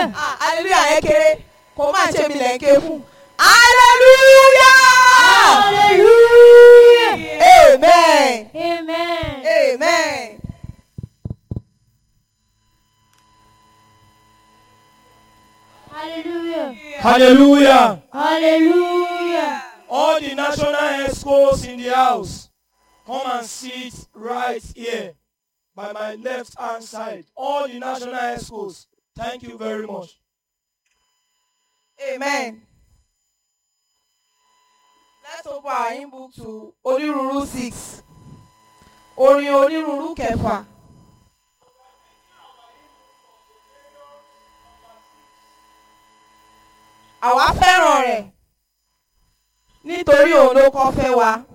Hallelujah yẹn kéré. Kò máa ṣe mi lẹ́ǹkẹ́ fún. Hallelujah. Hallelujah. Amen. Amen. Amen. Hallelujah. Hallelujah. Hallelujah. All the national escorts in the house, come and sit right here by my left hand side. All the national escorts, thank you very much. Amen. Let's open our hymn book to Onírúurú 6. Orin Onírúurú kẹfà. Àwa fẹ́ràn rẹ̀ nítorí òun ló kọ́ fẹ́ wa.